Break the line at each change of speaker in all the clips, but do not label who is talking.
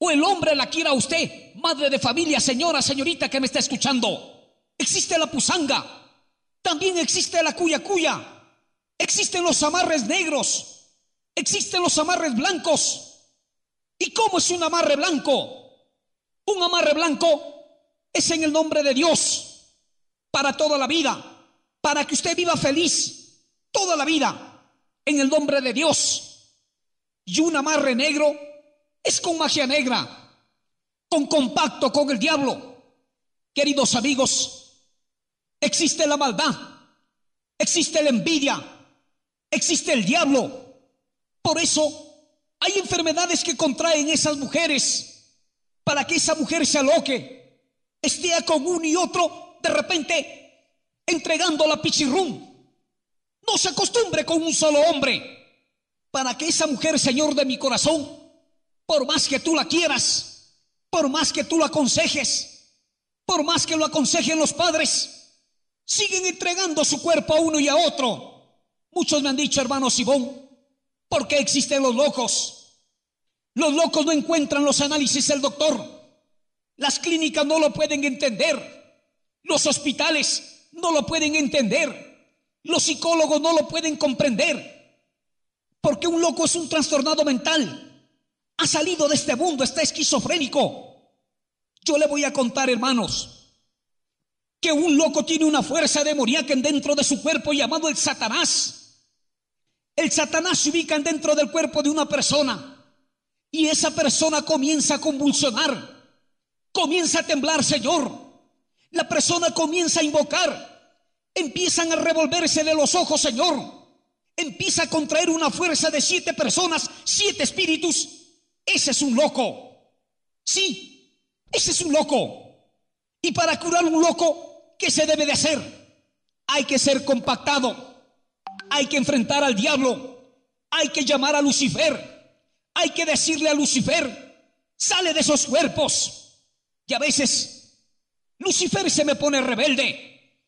o el hombre la quiera a usted, madre de familia, señora, señorita que me está escuchando. Existe la pusanga, también existe la cuya cuya, existen los amarres negros, existen los amarres blancos. ¿Y cómo es un amarre blanco? Un amarre blanco es en el nombre de Dios, para toda la vida, para que usted viva feliz toda la vida, en el nombre de Dios. Y un amarre negro es con magia negra, con compacto con el diablo. Queridos amigos, existe la maldad, existe la envidia, existe el diablo. Por eso hay enfermedades que contraen esas mujeres, para que esa mujer se aloque, esté con uno y otro de repente entregando la pichirrún. No se acostumbre con un solo hombre, para que esa mujer, Señor de mi corazón, por más que tú la quieras, por más que tú la aconsejes, por más que lo aconsejen los padres, siguen entregando su cuerpo a uno y a otro. Muchos me han dicho, hermano Simón, ¿por qué existen los locos? Los locos no encuentran los análisis del doctor, las clínicas no lo pueden entender, los hospitales no lo pueden entender, los psicólogos no lo pueden comprender, porque un loco es un trastornado mental, ha salido de este mundo, está esquizofrénico. Yo le voy a contar, hermanos, que un loco tiene una fuerza demoníaca dentro de su cuerpo llamado el Satanás. El Satanás se ubica dentro del cuerpo de una persona y esa persona comienza a convulsionar, comienza a temblar, Señor. La persona comienza a invocar, empiezan a revolverse de los ojos, Señor. Empieza a contraer una fuerza de 7 personas, 7 espíritus. Ese es un loco. Sí, ese es un loco. Y para curar un loco, ¿qué se debe de hacer? Hay que ser compactado, hay que enfrentar al diablo, hay que llamar a Lucifer, hay que decirle a Lucifer, sale de esos cuerpos. Y a veces Lucifer se me pone rebelde.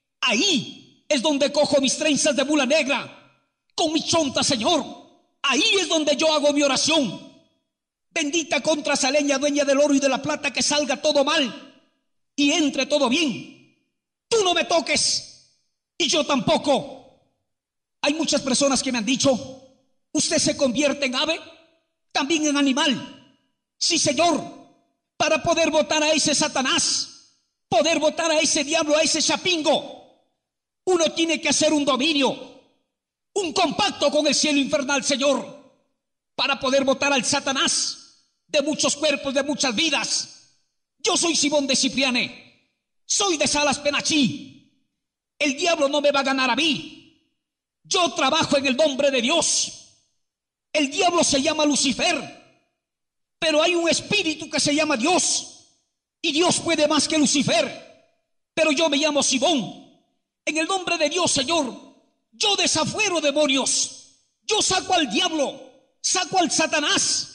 Ahí es donde cojo mis trenzas de mula negra con mi chonta, Señor. Ahí es donde yo hago mi oración. Bendita contrasaleña, dueña del oro y de la plata, que salga todo mal y entre todo bien. Tú no me toques y yo tampoco. Hay muchas personas que me han dicho, ¿usted se convierte en ave? También en animal. Sí, Señor, para poder votar a ese Satanás, poder votar a ese diablo, a ese chapingo, uno tiene que hacer un dominio, un compacto con el cielo infernal, Señor, para poder votar al Satanás de muchos cuerpos, de muchas vidas. Yo soy Simón de Cipriane, soy de Salas Penachí. El diablo no me va a ganar a mí. Yo trabajo en el nombre de Dios. El diablo se llama Lucifer, pero hay un espíritu que se llama Dios, y Dios puede más que Lucifer. Pero yo me llamo Simón. En el nombre de Dios, Señor, yo desafuero demonios, yo saco al diablo, saco al Satanás.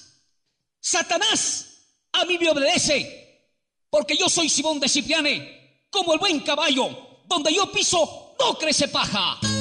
Satanás a mí me obedece, porque yo soy Simón de Cipriane, como el buen caballo, donde yo piso no crece paja.